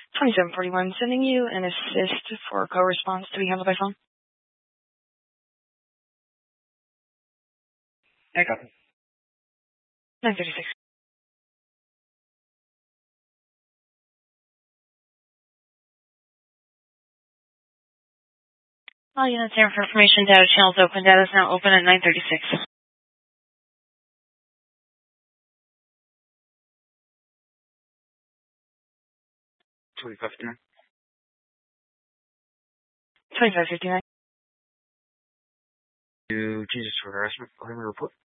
2741, sending you an assist for co-response to be handled by phone. I copy. 936. All units here for information. Data channels open. Data is now open at 936. 2559. 2559. To Jesus for harassment. I'll have a report.